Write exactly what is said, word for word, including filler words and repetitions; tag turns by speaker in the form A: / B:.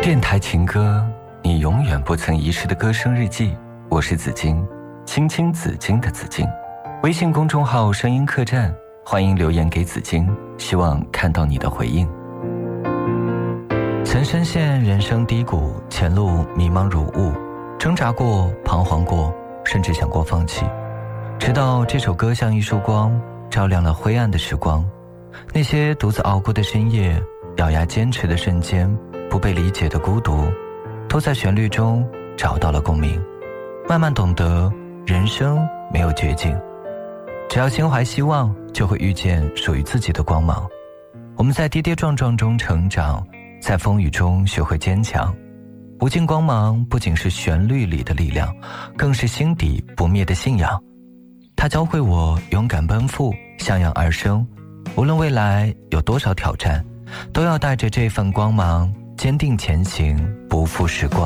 A: 电台情歌，你永远不曾遗失的歌声日记。我是紫金，青青紫金的紫金。微信公众号声音客栈，欢迎留言给紫金，希望看到你的回应。曾深陷人生低谷，前路迷茫如雾，挣扎过，彷徨过，甚至想过放弃，直到这首歌像一束光，照亮了灰暗的时光。那些独自熬过的深夜，咬牙坚持的瞬间，不被理解的孤独，都在旋律中找到了共鸣。慢慢懂得人生没有绝境，只要心怀希望，就会遇见属于自己的光芒。我们在跌跌撞撞中成长，在风雨中学会坚强。无尽光芒不仅是旋律里的力量，更是心底不灭的信仰。它教会我勇敢奔赴，向阳而生。无论未来有多少挑战，都要带着这份光芒坚定前行，不负时光。